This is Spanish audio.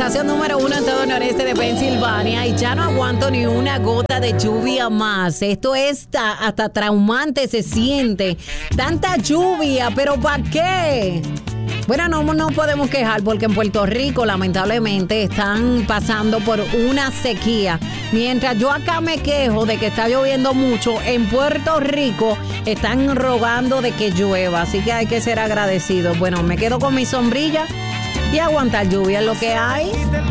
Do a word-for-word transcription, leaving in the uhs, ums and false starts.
estación número uno en todo el noreste de Pensilvania y ya no aguanto ni una gota de lluvia más. Esto es ta- hasta traumante se siente. Tanta lluvia, pero ¿para qué? Bueno, no nos podemos quejar porque en Puerto Rico lamentablemente están pasando por una sequía. Mientras yo acá me quejo de que está lloviendo mucho, en Puerto Rico están rogando de que llueva. Así que hay que ser agradecidos. Bueno, me quedo con mi sombrilla y aguantar lluvia es lo que hay.